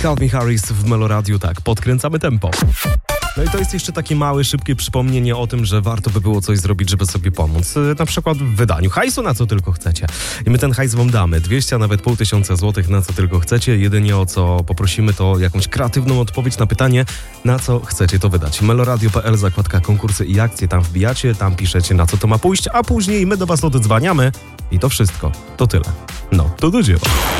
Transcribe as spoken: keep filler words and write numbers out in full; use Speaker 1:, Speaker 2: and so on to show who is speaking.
Speaker 1: Calvin Harris w Meloradiu, tak, podkręcamy tempo. No i to jest jeszcze takie małe, szybkie przypomnienie o tym, że warto by było coś zrobić, żeby sobie pomóc. Na przykład w wydaniu hajsu, na co tylko chcecie. I my ten hajs wam damy. dwieście, a nawet pół tysiąca złotych, na co tylko chcecie. Jedynie o co poprosimy, to jakąś kreatywną odpowiedź na pytanie, na co chcecie to wydać. meloradio kropka p l, zakładka konkursy i akcje, tam wbijacie, tam piszecie, na co to ma pójść, a później my do was oddzwaniamy i to wszystko. To tyle. No, to do dzieła.